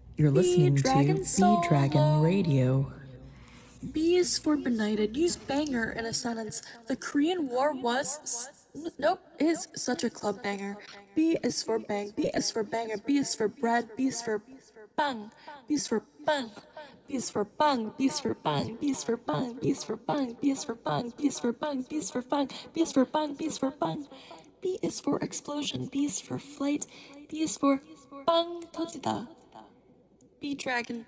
You're listening to Dragon B Dragon Solo. Radio. B is for benighted. Use banger in a sentence. The Korean War is such a club banger. B is for bang. B is for banger. B is for bread. B is for bang. B is for bang. B is for bang. B is for bang. B is for bang. B is for bang. B is for bang. B is for bang. B is for bang. B is for bang. B is for bang. B is for explosion. B is for flight. B is for bang 터지다. B dragon.